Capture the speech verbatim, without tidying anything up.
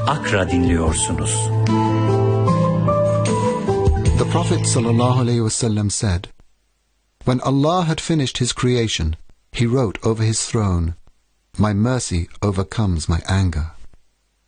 Akra dinliyorsunuz. The Prophet sallallahu alaihi wasallam said, "When Allah had finished his creation, he wrote over his throne, 'My mercy overcomes my anger.'"